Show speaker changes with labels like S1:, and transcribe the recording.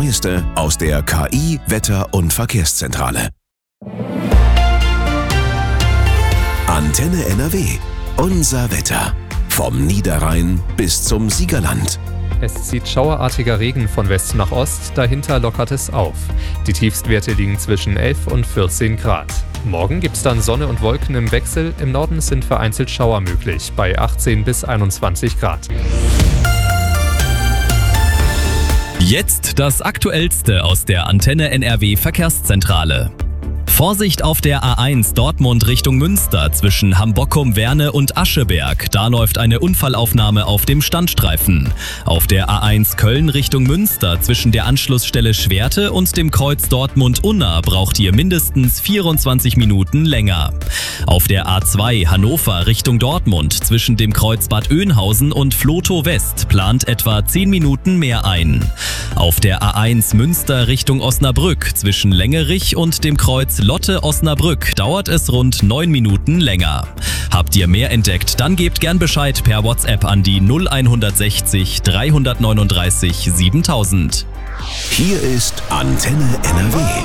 S1: Neueste aus der KI, Wetter- und Verkehrszentrale. Antenne NRW. Unser Wetter. Vom Niederrhein bis zum Siegerland.
S2: Es zieht schauerartiger Regen von West nach Ost, dahinter lockert es auf. Die Tiefstwerte liegen zwischen 11 und 14 Grad. Morgen gibt es dann Sonne und Wolken im Wechsel, im Norden sind vereinzelt Schauer möglich, bei 18 bis 21 Grad.
S3: Jetzt das Aktuellste aus der Antenne NRW Verkehrszentrale. Vorsicht auf der A1 Dortmund Richtung Münster zwischen Hambockum-Werne und Ascheberg. Da läuft eine Unfallaufnahme auf dem Standstreifen. Auf der A1 Köln Richtung Münster zwischen der Anschlussstelle Schwerte und dem Kreuz Dortmund-Unna braucht ihr mindestens 24 Minuten länger. Auf der A2 Hannover Richtung Dortmund zwischen dem Kreuz Bad Oeynhausen und Vlotow West plant etwa 10 Minuten mehr ein. Auf der A1 Münster Richtung Osnabrück zwischen Längerich und dem Kreuz Lotte-Osnabrück dauert es rund 9 Minuten länger. Habt ihr mehr entdeckt, dann gebt gern Bescheid per WhatsApp an die 0160 339 7000.
S1: Hier ist Antenne NRW.